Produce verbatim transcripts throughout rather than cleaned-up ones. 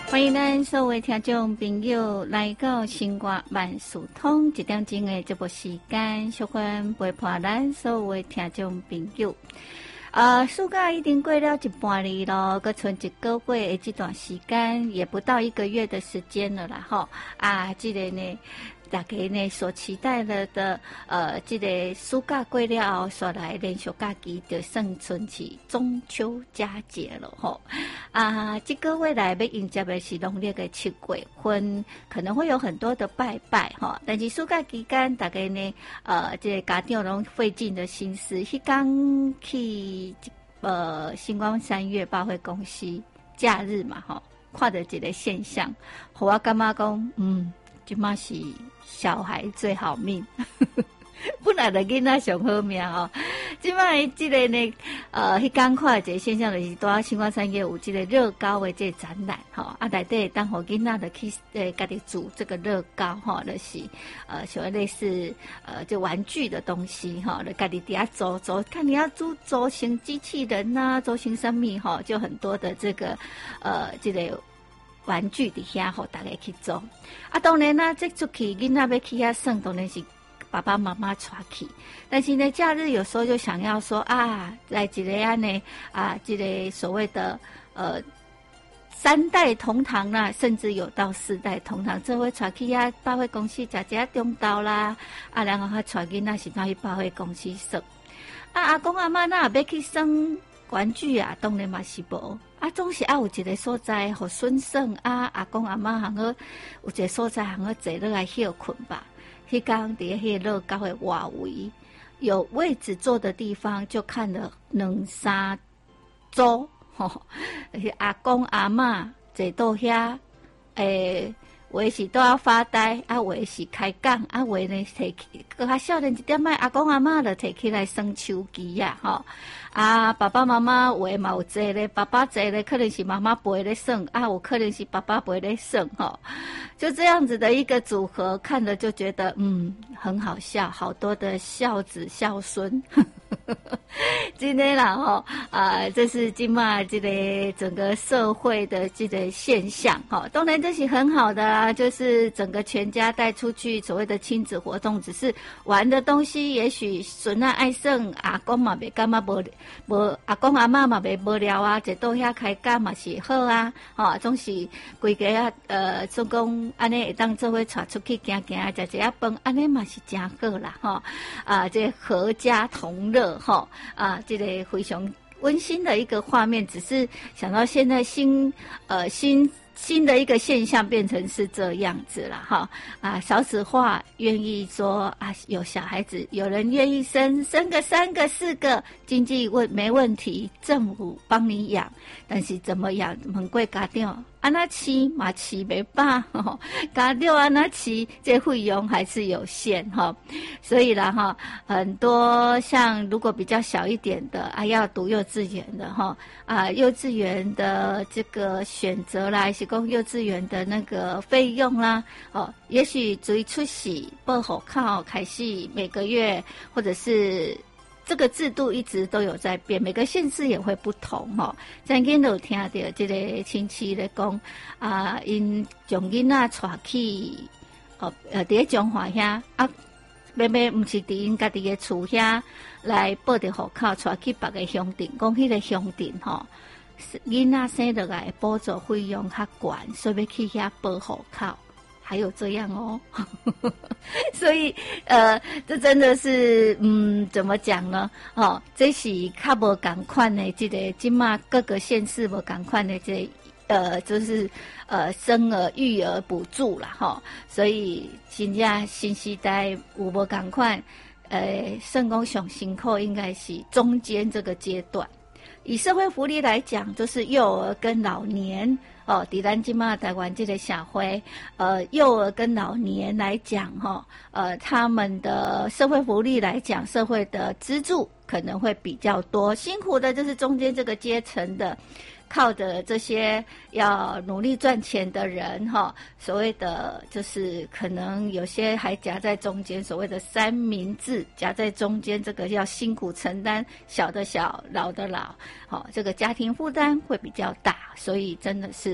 欢迎咱所有听众朋友来到新歌万事通一点钟的这部时间，小欢陪伴咱所有听众朋友。呃，暑假已经过了一半年咯，搁剩一个月的这段时间，也不到一个月的时间了啦吼。啊，这个呢，大家呢所期待了的，呃，这个暑假过了后，所来连续假期就算春是中秋佳节了吼。啊，这个未来要迎接的是农历的七月份，可能会有很多的拜拜哈。但是暑假期间，大概呢，呃，这个家长拢费尽的心思，迄天去呃星光三月百货公司假日嘛哈，看到这个现象，互我感觉讲，嗯，即嘛是小孩最好命。本来的囡仔上好命哦，即摆即个呢，呃，迄天看一个现象就是在星光三月有即个乐高的这个展览吼，啊，内底当互囡仔的去呃家己煮这个乐高吼，就是呃像类似呃就玩具的东西哈，就家己底下做做，看你要做做成机器人呐、啊，做成什么哈，就很多的这个呃这个玩具底下吼，大家去做。啊，当然啦，这出去囡仔要去遐耍，当然是爸爸妈妈带去，但是呢，假日有时候就想要说啊，来一个安呢啊，这个所谓的呃三代同堂啦，甚至有到四代同堂，这会带去啊百货公司食一下中昼啦，啊，然后还带囡仔是去百货公司耍。啊，阿公阿嬷那要去耍玩具啊，当然嘛是无。啊，总是啊有一个所在，互孙孙啊，阿公阿嬷行个有一个所在行个坐落来休困吧。迄天伫迄乐高的外围有位置坐的地方，就看了两三组吼，阿公阿嬷坐到遐，诶，有的是都要发呆，啊，有的是开讲，啊，有的呢摕起，搁较少年一点仔，阿公阿嬷就摕起来耍手机呀，吼。啊，爸爸妈妈有的嘛有坐咧，爸爸坐咧，可能是妈妈陪咧耍，啊，有可能是爸爸陪咧耍，吼，就这样子的一个组合，看了就觉得嗯很好笑，好多的孝子孝孙。今天啦吼啊，这是今嘛这个整个社会的这个现象哈，当然这是很好的啊，就是整个全家带出去所谓的亲子活动，只是玩的东西，也许孙啊爱耍，阿公嘛袂感觉无无阿公阿嬷嘛袂无聊啊，坐到遐开讲嘛是好啊，吼，总是规家啊呃，总共安尼会当做伙带出去行行，食一下饭，安尼嘛是真好啦吼啊，这阖家同乐。哈啊，这个非常温馨的一个画面，只是想到现在新呃新新的一个现象变成是这样子了哈啊，少子化，愿意说啊有小孩子，有人愿意生生个三个四个，经济问没问题，政府帮你养，但是怎么养，问过家长。安那饲嘛饲袂饱吼，家长安那饲，这费用还是有限哈，所以啦哈，很多像如果比较小一点的啊，要读幼稚园的哈啊，幼稚园的这个选择啦，是讲幼稚园的那个费用啦，哦，也许最出席报户口开始每个月或者是。这个制度一直都有在变，每个县市也会不同吼。曾经有听到这个亲戚咧讲啊，因将囡仔带去哦呃，伫中华遐啊，妹妹唔是伫因家己的厝遐来报的户口，带去别个乡镇，讲迄个乡镇吼，囡仔生落来补助费用较悬，所以要去遐报户口。还有这样哦，所以呃，这真的是嗯，怎么讲呢？哦，这是较无同款的，这个今嘛各个县市无同款的这个、呃，就是呃生儿育儿补助啦，哈、哦，所以真正新时代有无同款，呃，算讲上辛苦应该是中间这个阶段。以社会福利来讲，就是幼儿跟老年。哦，伫咱即马台湾这个社会，呃，幼儿跟老年来讲，哈，呃，他们的社会福利来讲，社会的资助可能会比较多，辛苦的就是中间这个阶层的，靠着这些要努力赚钱的人，哈，所谓的就是可能有些还夹在中间，所谓的三明治夹在中间，这个要辛苦承担，小的小，老的老，好，这个家庭负担会比较大，所以真的是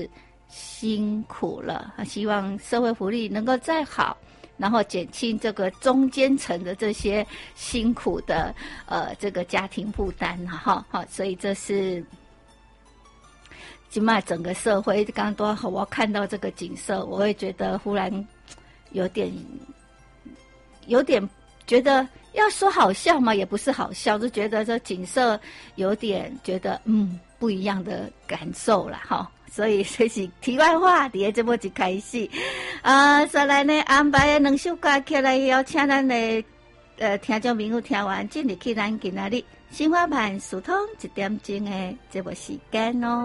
辛苦了，希望社会福利能够再好，然后减轻这个中间层的这些辛苦的呃这个家庭负担哈哈，所以这是起码整个社会刚刚多我看到这个景色，我会觉得忽然有点有点觉得要说好笑嘛，也不是好笑，就觉得这景色有点觉得嗯不一样的感受啦哈。所以这是题外话，伫个节目一开始，啊，再来呢安排的两首歌曲来邀请咱的呃听众朋友听完，进入去咱今仔日生活万事通一点钟的节目时间哦。